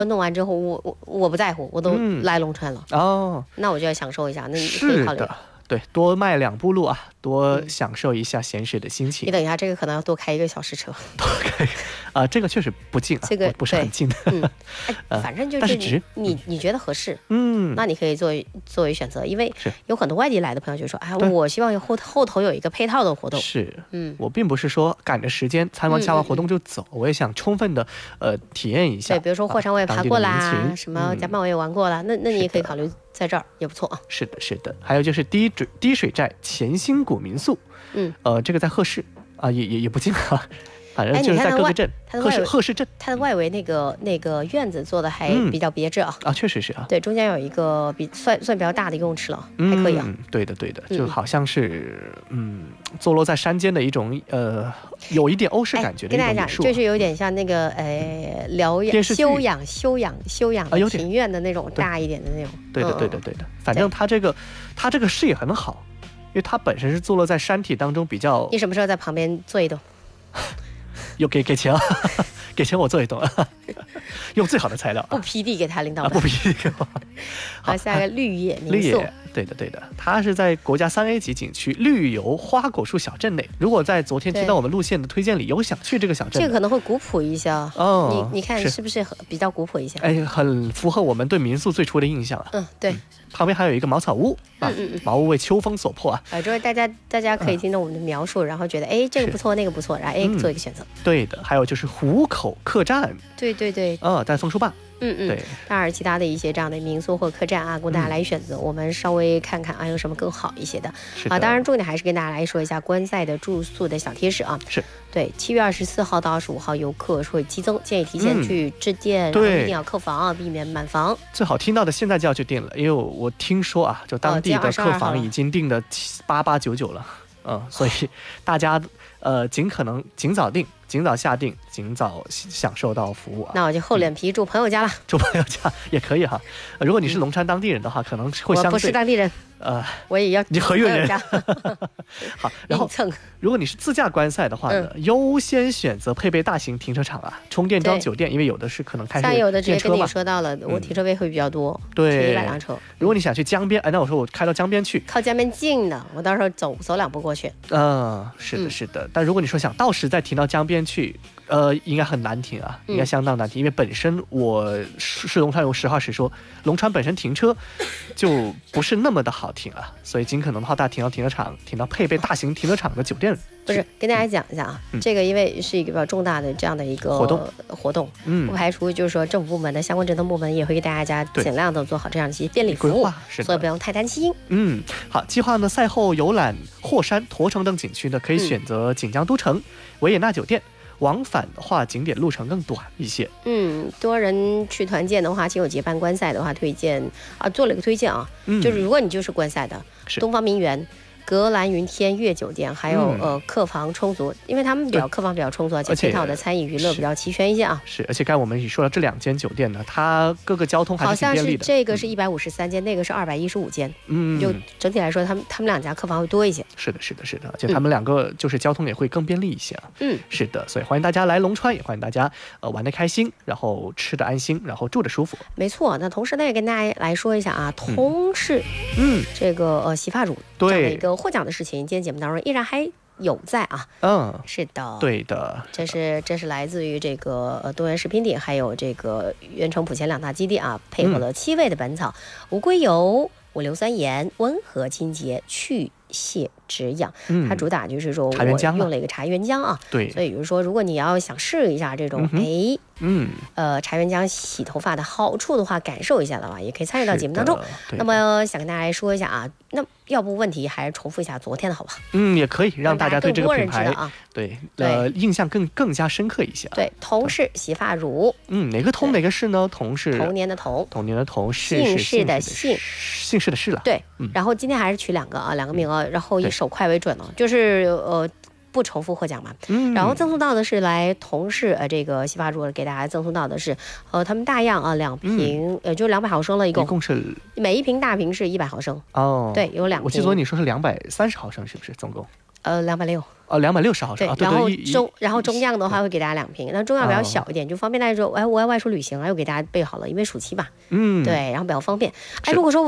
弄完之后，我不在乎，我都来龙川了。那我就要享受一下。那你可以考虑。 是的，对，多迈2步路啊，多享受一下闲适的心情。 你等一下，这个可能要多开1个小时车。 多开这个确实不近啊，这个不是很近的。 反正就是你觉得合适，那你可以作为选择，因为有很多外地来的朋友就说，哎，我希望后头有一个配套的活动。 是，我并不是说赶着时间参加完活动就走，我也想充分的体验一下。 对，比如说霍山我也爬过啦，什么甲板我也玩过啦，那你也可以考虑在这儿也不错啊。 是的，是的。还有就是滴水寨钱兴谷民宿，这个在鹤市啊，也不近啊。反正就是在各个镇，鹤市镇， 它的外围那个院子做的还比较别致啊。 确实是啊。 对，中间有一个算比较大的游泳池了，还可以啊。 对的，就好像是坐落在山间的一种有一点欧式感觉的一种美术。跟大家讲，就是有点像那个疗养、休养的庭院的那种大一点的那种。对的。反正它这个视野很好，因为它本身是坐落在山体当中比较。 你什么时候在旁边坐一动？ 又给钱啊，给钱我做一动，用最好的材料， 不批地给他领导不批地给我。 好，下个绿野民宿， 对的，它是在国家3A 级景区绿游花果树小镇内。如果在昨天听到我们路线的推荐里有想去这个小镇， 这个可能会古朴一些你看是不是比较古朴一些？ 很符合我们对民宿最初的印象啊。 对。 旁边还有一个茅草屋茅屋为秋风所破啊。 就是大家可以听到我们的描述，然后觉得这个不错，那个不错，然后做一个选择。 对的，还有就是湖口客栈， 对， 在枫树坝。 对，当然其他的一些这样的民宿或客栈啊，供大家来选择。我们稍微看看有什么更好一些的。当然重点还是跟大家来说一下观赛的住宿的小贴士啊。 是。 对，7月24号到25号游客会激增，建议提前去致电，然后一定要客房，避免满房。 最好听到的现在就要去订了，因为我听说啊，就当地的客房已经订的8899了。所以大家尽早订，尽早下定，尽早享受到服务啊。 那我就厚脸皮住朋友家了， 住朋友家也可以哈。如果你是龙川当地人的话，可能会相对。 我不是当地人，我也要。 你和悦人。好，然后如果你是自驾观赛的话呢，优先选择配备大型停车场啊，充电桩酒店，因为有的是可能开像有的直接跟你说到了，我停车位会比较多， 对 ，100辆车。 如果你想去江边，那我说我开到江边去， 靠江边近的，我到时候走2步过去。 是的。但如果你说想到时再停到江边去，应该很难停啊，应该相当难停，因为本身我是龙川人，实话实说，龙川本身停车就不是那么的好停啊，所以尽可能的话，大家停到停车场，停到配备大型停车场的酒店。 不是，跟大家讲一下啊，这个因为是一个比较重大的这样的一个活动，不排除就是说政府部门的相关职能部门也会给大家尽量的做好这样一些便利服务，所以不用太担心。 好，计划呢赛后游览霍山、驼城等景区呢，可以选择锦江都城、维也纳酒店。往返的话，景点路程更短一些。 多人去团建的话，亲友结伴观赛的话，推荐做了一个推荐啊，就是如果你就是观赛的，东方名园、格兰云天悦酒店，还有客房充足，因为他们客房比较充足，而且配套的餐饮娱乐比较齐全一些啊。 是，而且刚才我们也说了，这2间酒店呢，它各个交通还是挺便利的。 好像是这个是153间，那个是215间。就整体来说，他们2家客房会多一些。 是的，而且他们2个就是交通也会更便利一些啊。是的，所以欢迎大家来龙川，也欢迎大家玩得开心，然后吃得安心，然后住得舒服。 没错，那同时呢，也跟大家来说一下啊，同是这个洗发乳这样的一个获奖的事情，今天节目当中依然还有在啊。是的， 对的， 这是来自于这个东源食品底还有这个源城浦前2大基地啊，配合了7味的本草、无硅油、无硫酸盐，温和清洁、去泻止痒。它主打就是说我用了一个茶园姜啊， 对， 所以就是说如果你要想试一下这种茶园姜洗头发的好处的话，感受一下的话，也可以参与到节目当中。那么想跟大家来说一下啊，那要不问题还是重复一下昨天的好吧？ 也可以让大家对这个品牌对印象更加深刻一些。 对，同是洗发乳， 哪个同哪个是呢？同是童年的童， 童年的童， 姓氏的姓， 姓氏的氏了。 对，然后今天还是取2个名额，然后以手快为准了，就是不重复获奖嘛。然后赠送到的是来同事这个洗发乳给大家赠送到的是他们大样2瓶就是200毫升了，一共是每一瓶大瓶是100毫升。对，有2瓶。 我记得你说是230毫升，是不是总共？ 260。 260毫升。 对，然后中样的话会给大家2瓶，那中样比较小一点，就方便大家说，哎，我要外出旅行，又给大家备好了，因为暑期吧。对，然后比较方便。哎，如果说